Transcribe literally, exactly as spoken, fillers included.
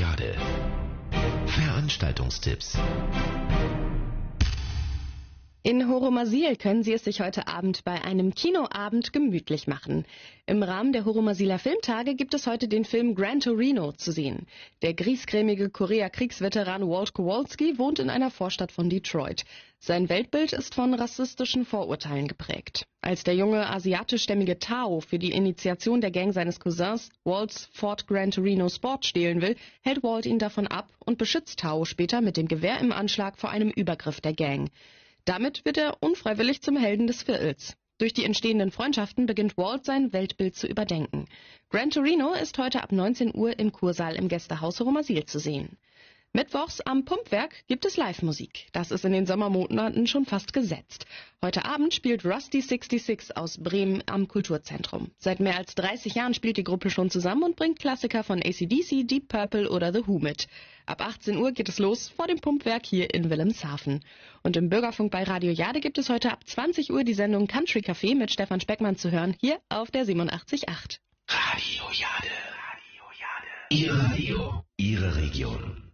Jade. Veranstaltungstipps. In Horomasil können Sie es sich heute Abend bei einem Kinoabend gemütlich machen. Im Rahmen der Horomasiler Filmtage gibt es heute den Film Gran Torino zu sehen. Der griesgrämige Korea-Kriegsveteran Walt Kowalski wohnt in einer Vorstadt von Detroit. Sein Weltbild ist von rassistischen Vorurteilen geprägt. Als der junge asiatischstämmige Tao für die Initiation der Gang seines Cousins Walts Ford Gran Torino Sport stehlen will, hält Walt ihn davon ab und beschützt Tao später mit dem Gewehr im Anschlag vor einem Übergriff der Gang. Damit wird er unfreiwillig zum Helden des Viertels. Durch die entstehenden Freundschaften beginnt Walt sein Weltbild zu überdenken. Gran Torino ist heute ab neunzehn Uhr im Kursaal im Gästehaus Horomasil zu sehen. Mittwochs am Pumpwerk gibt es Live-Musik. Das ist in den Sommermonaten schon fast gesetzt. Heute Abend spielt Rusty sechsundsechzig aus Bremen am Kulturzentrum. Seit mehr als dreißig Jahren spielt die Gruppe schon zusammen und bringt Klassiker von A C D C, Deep Purple oder The Who mit. Ab achtzehn Uhr geht es los vor dem Pumpwerk hier in Wilhelmshaven. Und im Bürgerfunk bei Radio Jade gibt es heute ab zwanzig Uhr die Sendung Country Café mit Stefan Speckmann zu hören, hier auf der siebenundachtzig Komma acht. Radio Jade. Radio Jade. Ihr Radio. Ihre Region.